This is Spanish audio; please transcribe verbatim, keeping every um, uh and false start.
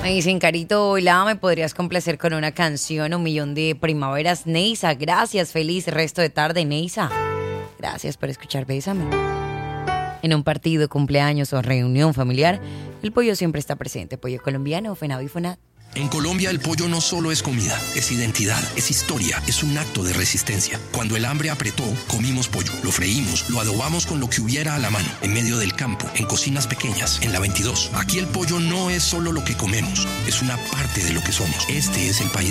Me dicen, Carito, hola, ¿me podrías complacer con una canción, Un Millón de Primaveras? Neisa, gracias, feliz resto de tarde, Neisa. Gracias por escuchar Bésame. En un partido, cumpleaños o reunión familiar, el pollo siempre está presente. Pollo colombiano, Fenado y Fonat. En Colombia el pollo no solo es comida, es identidad, es historia, es un acto de resistencia. Cuando el hambre apretó, comimos pollo, lo freímos, lo adobamos con lo que hubiera a la mano, en medio del campo, en cocinas pequeñas, en la veintidós. Aquí el pollo no es solo lo que comemos, es una parte de lo que somos. Este es el país